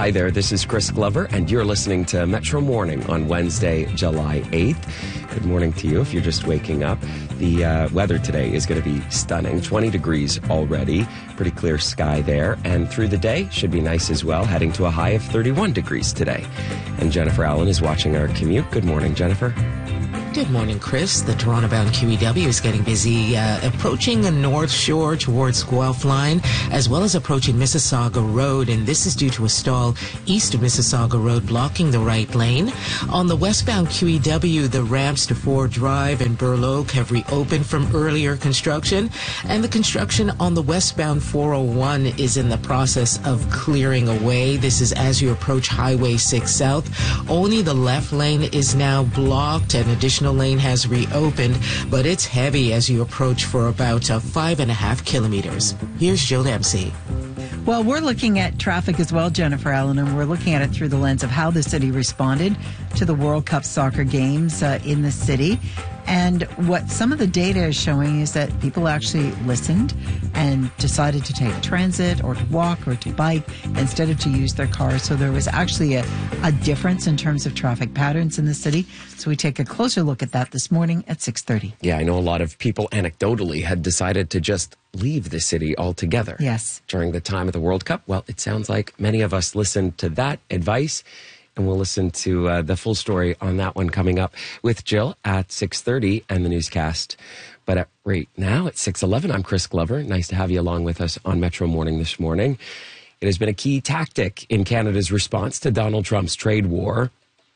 Hi there, this is Chris Glover, and you're listening to Metro Morning on Wednesday, July 8th. Good morning to you if you're just waking up. The weather today is going to be stunning, 20 degrees already, pretty clear sky there, and through the day should be nice as well, heading to a high of 31 degrees today. And Jennifer Allen is watching our commute. Good morning, Jennifer. Good morning, Chris. The Toronto-bound QEW is getting busy, approaching the North Shore towards Guelph Line, as well as approaching Mississauga Road, and this is due to a stall east of Mississauga Road blocking the right lane. On the westbound QEW, the ramps to Ford Drive and Burl Oak have reopened from earlier construction, and the construction on the westbound 401 is in the process of clearing away. This is as you approach Highway 6 South. Only the left lane is now blocked, and additional lane has reopened, but it's heavy as you approach for about 5.5 kilometers. Here's Jill Dempsey. Well, we're looking at traffic as well, Jennifer Allen, and we're looking at it through the lens of how the city responded to the World Cup soccer games in the city. And what some of the data is showing is that people actually listened and decided to take transit or to walk or to bike instead of to use their cars. So there was actually a difference in terms of traffic patterns in the city. So we take a closer look at that this morning at 6:30. Yeah, I know a lot of people anecdotally had decided to just leave the city altogether. Yes. During the time of the World Cup. Well, it sounds like many of us listened to that advice. And we'll listen to the full story on that one coming up with Jill at 6:30 and the newscast. But right now at 6:11, I'm Chris Glover. Nice to have you along with us on Metro Morning this morning. It has been a key tactic in Canada's response to Donald Trump's trade war.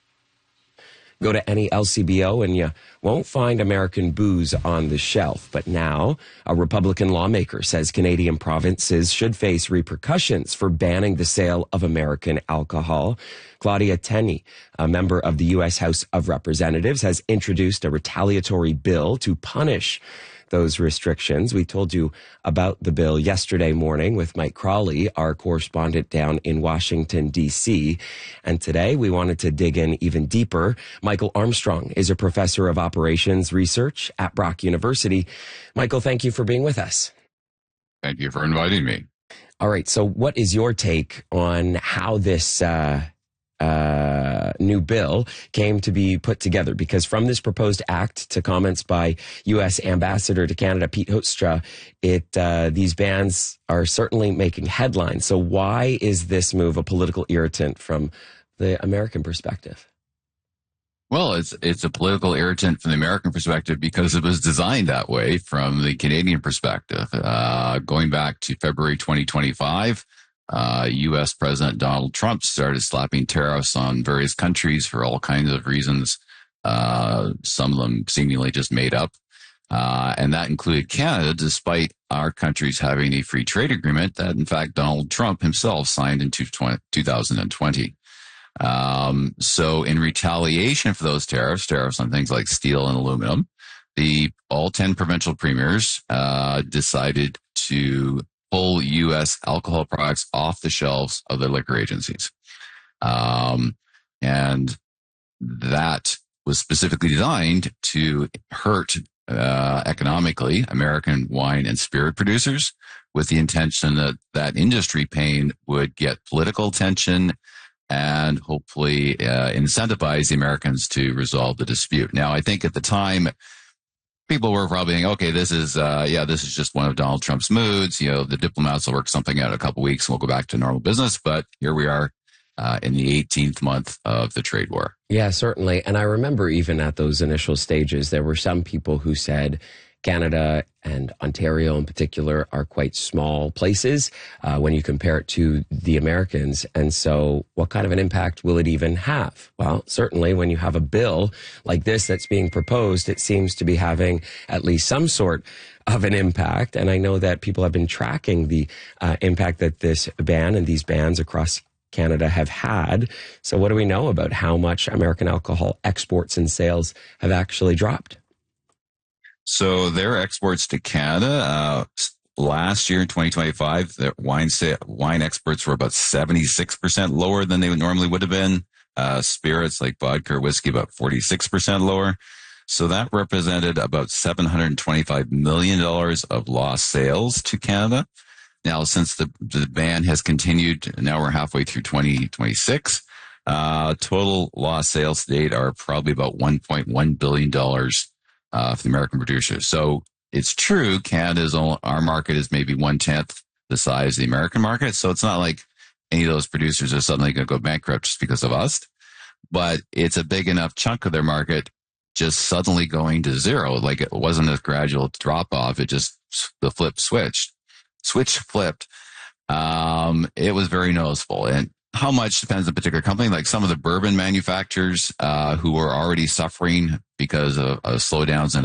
Go to any LCBO and you won't find American booze on the shelf. But now a Republican lawmaker says Canadian provinces should face repercussions for banning the sale of American alcohol. Claudia Tenney, a member of the U.S. House of Representatives, has introduced a retaliatory bill to punish those restrictions. We told you about the bill yesterday morning with Mike Crawley, our correspondent down in Washington, D.C. And today we wanted to dig in even deeper. Michael Armstrong is a professor of operations research at Brock University. Michael, thank you for being with us. Thank you for inviting me. All right. So what is your take on how this new bill came to be put together? Because from this proposed act to comments by U.S. Ambassador to Canada, Pete Hoekstra, these bans are certainly making headlines. So why is this move a political irritant from the American perspective? Well, it's a political irritant from the American perspective because it was designed that way from the Canadian perspective. Going back to February 2025, U.S. President Donald Trump started slapping tariffs on various countries for all kinds of reasons, some of them seemingly just made up. And that included Canada, despite our countries having a free trade agreement that, in fact, Donald Trump himself signed in 2020. So in retaliation for those tariffs on things like steel and aluminum, all 10 provincial premiers decided to pull U.S. alcohol products off the shelves of the liquor agencies. And that was specifically designed to hurt economically American wine and spirit producers with the intention that that industry pain would get political attention and hopefully incentivize the Americans to resolve the dispute. Now, I think at the time, people were probably thinking, okay, this is just one of Donald Trump's moods. You know, the diplomats will work something out in a couple of weeks and we'll go back to normal business. But here we are in the 18th month of the trade war. Yeah, certainly. And I remember even at those initial stages, there were some people who said Canada and Ontario in particular are quite small places when you compare it to the Americans. And so what kind of an impact will it even have? Well, certainly when you have a bill like this that's being proposed, it seems to be having at least some sort of an impact. And I know that people have been tracking the impact that this ban and these bans across Canada have had. So what do we know about how much American alcohol exports and sales have actually dropped? So their exports to Canada, last year in 2025, their wine exports were about 76% lower than they normally would have been. Spirits like vodka or whiskey about 46% lower. So that represented about $725 million of lost sales to Canada. Now, since the ban has continued, now we're halfway through 2026. Total lost sales to date are probably about $1.1 billion for the American producers. So it's true, our market is maybe 1/10 the size of the American market. So it's not like any of those producers are suddenly going to go bankrupt just because of us. But it's a big enough chunk of their market just suddenly going to zero. Like it wasn't a gradual drop off. It just, the switch flipped. It was very noticeable. And how much depends on a particular company. Like some of the bourbon manufacturers who were already suffering because of slowdowns in